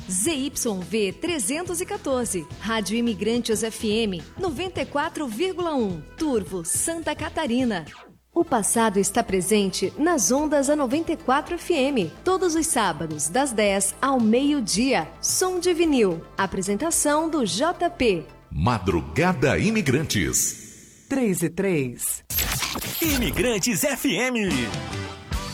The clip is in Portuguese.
ZYV 314, Rádio Imigrantes FM 94,1, Turvo, Santa Catarina. O passado está presente nas ondas a 94 FM, todos os sábados, das 10 ao meio-dia. Som de vinil. Apresentação do JP. Madrugada Imigrantes. 3 e 3. Imigrantes FM.